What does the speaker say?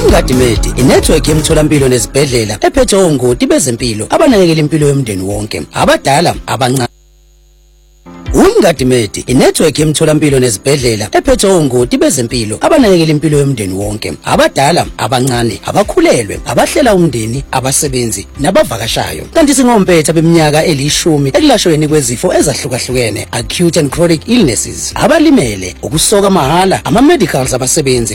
Umngadimedi inetwork yemtholampilo nezibhedlela ephethe ongoti bezempilo abanakekela impilo yomndeni wonke, abadala abancane. Umngadimedi inetwork yemtholampilo nezibhedlela ephethe ongoti bezempilo abanakekela impilo yomndeni wonke, abadala abancane, abakhulelwe, abahlela umndeni, abasebenzi nabavakashayo. Kanti singompetha beminyaka eli10 ekulashweni kwezifo ezahlukahlukene, acute and chronic illnesses, abalimele, ukusoka mahhala, ama medicals abasebenzi